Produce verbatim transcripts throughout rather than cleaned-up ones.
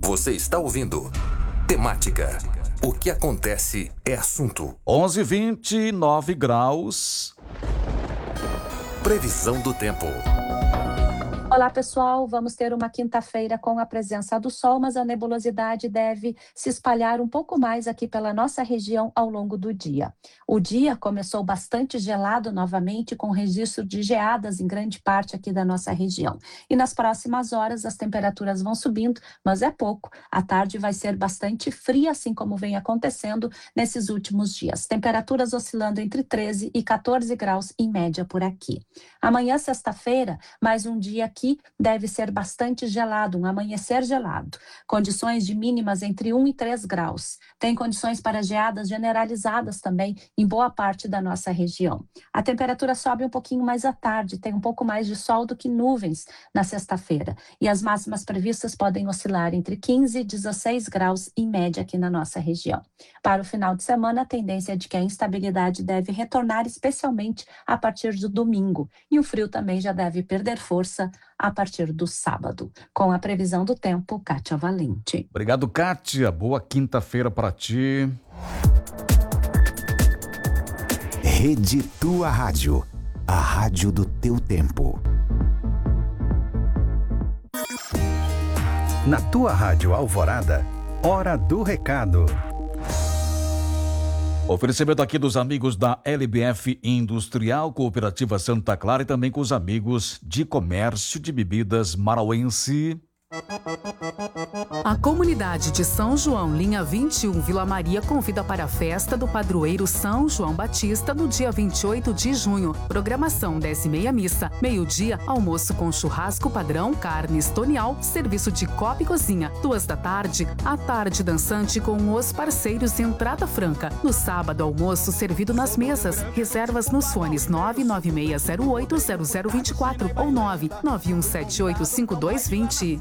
Você está ouvindo Temática. O que acontece é assunto. onze e vinte, nove graus. Previsão do tempo. Olá, pessoal. Vamos ter uma quinta-feira com a presença do sol, mas a nebulosidade deve se espalhar um pouco mais aqui pela nossa região ao longo do dia. O dia começou bastante gelado novamente, com registro de geadas em grande parte aqui da nossa região. E nas próximas horas as temperaturas vão subindo, mas é pouco. A tarde vai ser bastante fria, assim como vem acontecendo nesses últimos dias. Temperaturas oscilando entre treze e quatorze graus em média por aqui. Amanhã, sexta-feira, mais um dia aqui deve ser bastante gelado, um amanhecer gelado. Condições de mínimas entre um e três graus. Tem condições para geadas generalizadas também em boa parte da nossa região. A temperatura sobe um pouquinho mais à tarde, tem um pouco mais de sol do que nuvens na sexta-feira. E as máximas previstas podem oscilar entre quinze e dezesseis graus em média aqui na nossa região. Para o final de semana, a tendência é de que a instabilidade deve retornar, especialmente a partir do domingo. E o frio também já deve perder força a partir do sábado. Com a previsão do tempo, Kátia Valente. Obrigado, Kátia. Boa quinta-feira para ti. Rede Tua Rádio, a rádio do teu tempo. Na Tua Rádio Alvorada, hora do recado. Oferecimento aqui dos amigos da L B F Industrial, Cooperativa Santa Clara e também com os amigos de Comércio de Bebidas Marauense. A comunidade de São João, linha vinte e um, Vila Maria, convida para a festa do padroeiro São João Batista no dia vinte e oito de junho. Programação dez e meia missa, meio-dia, almoço com churrasco padrão, carne estonial, serviço de copa e cozinha. Duas da tarde, a tarde dançante com os parceiros e entrada franca. No sábado, almoço servido nas mesas. Reservas nos fones nove nove seis zero oito zero zero dois quatro ou nove nove um sete oito cinco dois dois zero.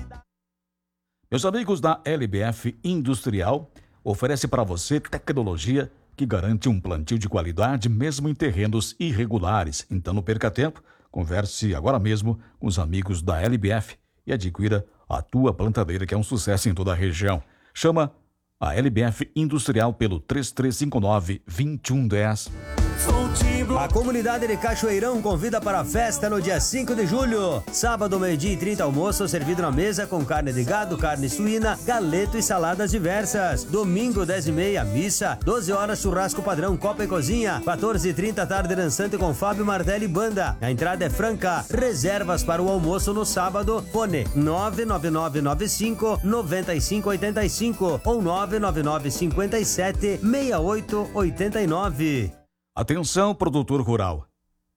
Meus amigos da L B F Industrial oferece para você tecnologia que garante um plantio de qualidade mesmo em terrenos irregulares. Então não perca tempo, converse agora mesmo com os amigos da L B F e adquira a tua plantadeira, que é um sucesso em toda a região. Chama a L B F Industrial pelo três três cinco nove, dois um um zero. A comunidade de Cachoeirão convida para a festa no dia cinco de julho. Sábado, meio-dia e trinta, almoço servido na mesa com carne de gado, carne suína, galeto e saladas diversas. Domingo, dez e meia, missa. doze horas, churrasco padrão, copa e cozinha. quatorze e trinta, tarde dançante com Fábio Martelli Banda. A entrada é franca. Reservas para o almoço no sábado. Fone nove nove nove nove cinco nove cinco oito cinco ou nove nove nove cinco sete seis oito oito nove. Atenção, produtor rural.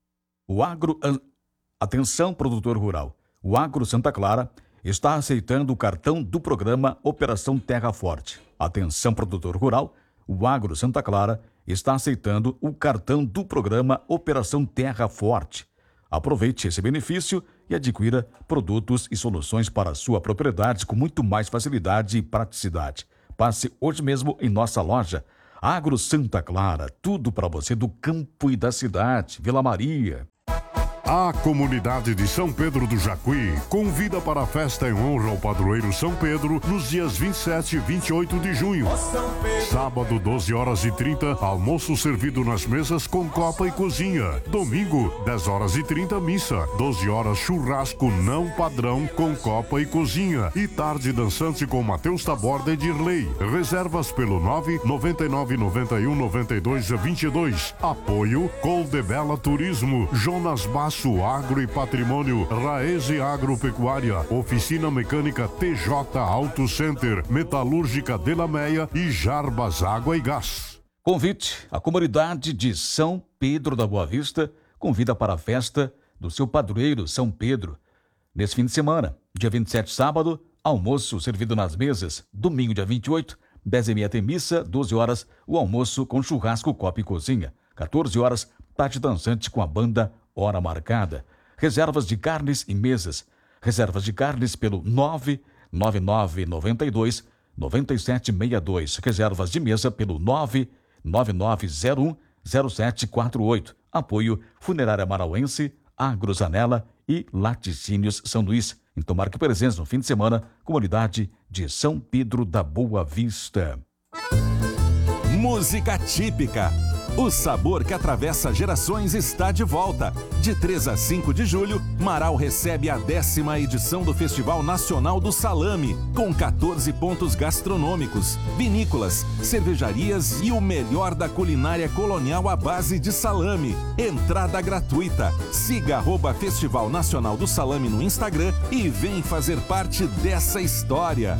O agro... Atenção, produtor rural. O Agro Santa Clara está aceitando o cartão do programa Operação Terra Forte. Atenção, produtor rural. O Agro Santa Clara está aceitando o cartão do programa Operação Terra Forte. Aproveite esse benefício e adquira produtos e soluções para a sua propriedade com muito mais facilidade e praticidade. Passe hoje mesmo em nossa loja Agro Santa Clara, tudo para você do campo e da cidade. Vila Maria. A comunidade de São Pedro do Jacuí convida para a festa em honra ao padroeiro São Pedro nos dias vinte e sete e vinte e oito de junho. Sábado, doze horas e trinta, almoço servido nas mesas com copa e cozinha. Domingo, dez horas e trinta, missa. doze horas, churrasco não padrão com copa e cozinha. E tarde dançante com Matheus Taborda e Dirley. Reservas pelo nove nove nove nove um nove dois dois dois. Apoio Coldebella Turismo, Jonas Basso Agro e Patrimônio, Raese Agropecuária, Oficina Mecânica T J Auto Center, Metalúrgica Delameia e Jarbas Água e Gás. Convite: a comunidade de São Pedro da Boa Vista convida para a festa do seu padroeiro São Pedro. Nesse fim de semana, dia vinte e sete, sábado, almoço servido nas mesas. Domingo, dia vinte e oito, dez e meia tem missa, doze horas, o almoço com churrasco, copa e cozinha. quatorze horas, tarde dançante com a banda Hora Marcada. Reservas de carnes e mesas. Reservas de carnes pelo nove nove nove nove dois nove sete seis dois. Reservas de mesa pelo nove nove nove zero um zero sete quatro oito. Apoio Funerária Marauense, Agrozanela e Laticínios São Luís. Então marque presença no fim de semana, comunidade de São Pedro da Boa Vista. Música típica. O sabor que atravessa gerações está de volta. De três a cinco de julho, Marau recebe a décima edição do Festival Nacional do Salame, com quatorze pontos gastronômicos, vinícolas, cervejarias e o melhor da culinária colonial à base de salame. Entrada gratuita. Siga arroba Festival Nacional do Salame no Instagram e vem fazer parte dessa história.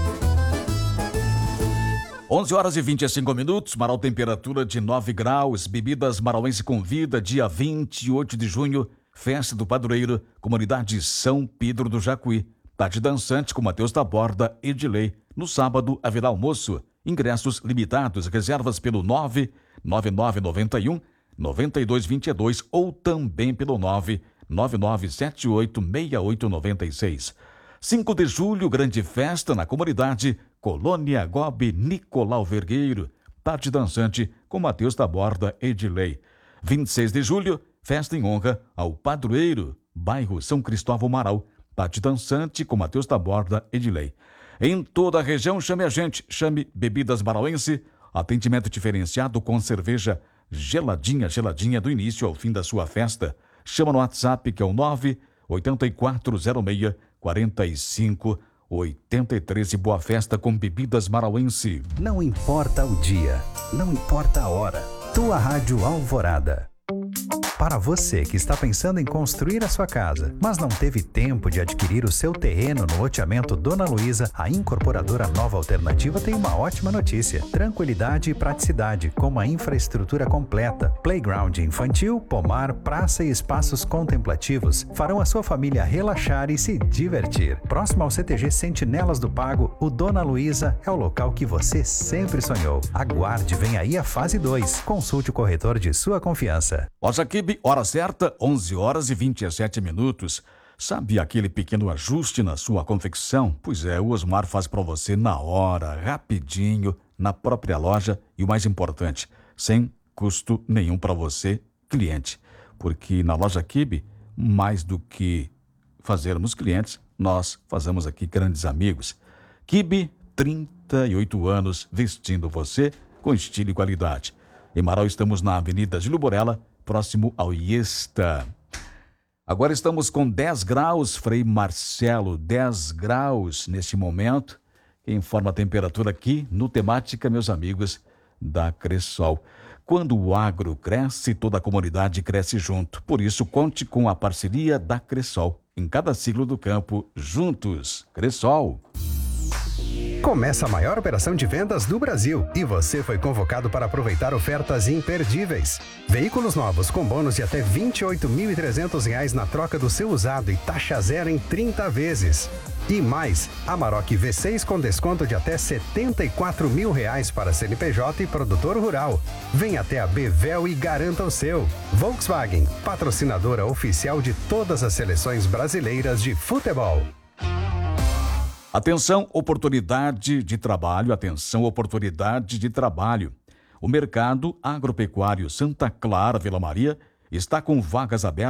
onze horas e vinte e cinco minutos, Marau temperatura de nove graus, Bebidas Marauense convida, dia vinte e oito de junho, festa do padroeiro, comunidade São Pedro do Jacuí. Tarde dançante com Matheus da Borda e Edilei. No sábado, haverá almoço. Ingressos limitados, reservas pelo nove nove nove nove um nove dois dois dois ou também pelo nove nove nove sete oito seis oito nove seis. cinco de julho, grande festa na comunidade Colônia Gobe Nicolau Vergueiro. Tarde dançante com Matheus da Borda e Edilei. vinte e seis de julho, festa em honra ao padroeiro, bairro São Cristóvão Marau. Tarde dançante com Matheus da Borda e Edilei. Em toda a região, chame a gente, chame Bebidas Marauense, atendimento diferenciado com cerveja geladinha, geladinha do início ao fim da sua festa. Chama no WhatsApp que é o nove oito quatro zero seis quatro cinco oito três. Boa festa com Bebidas Marauense. Não importa o dia, não importa a hora. Tua Rádio Alvorada. Para você que está pensando em construir a sua casa, mas não teve tempo de adquirir o seu terreno no loteamento Dona Luísa, a incorporadora Nova Alternativa tem uma ótima notícia. Tranquilidade e praticidade, com uma infraestrutura completa. Playground infantil, pomar, praça e espaços contemplativos farão a sua família relaxar e se divertir. Próximo ao C T G Sentinelas do Pago, o Dona Luísa é o local que você sempre sonhou. Aguarde, vem aí a fase dois. Consulte o corretor de sua confiança. Loja Kibe, hora certa, onze horas e vinte e sete minutos. Sabe aquele pequeno ajuste na sua confecção? Pois é, o Osmar faz para você na hora, rapidinho, na própria loja e o mais importante, sem custo nenhum para você, cliente. Porque na Loja Kibe, mais do que fazermos clientes, nós fazemos aqui grandes amigos. Kibe, trinta e oito anos, vestindo você com estilo e qualidade. Em Marau estamos na Avenida Gílio Borella, próximo ao Iesta. Agora estamos com dez graus, Frei Marcelo, dez graus neste momento. Quem informa a temperatura aqui no Temática, meus amigos da Cressol. Quando o agro cresce, toda a comunidade cresce junto. Por isso, conte com a parceria da Cressol. Em cada ciclo do campo, juntos. Cressol. Começa a maior operação de vendas do Brasil e você foi convocado para aproveitar ofertas imperdíveis. Veículos novos com bônus de até vinte e oito mil e trezentos reais na troca do seu usado e taxa zero em trinta vezes. E mais, Amarok V seis com desconto de até setenta e quatro mil reais para C N P J e produtor rural. Venha até a Bevel e garanta o seu. Volkswagen, patrocinadora oficial de todas as seleções brasileiras de futebol. Atenção, oportunidade de trabalho, atenção, oportunidade de trabalho. O mercado agropecuário Santa Clara, Vila Maria, está com vagas abertas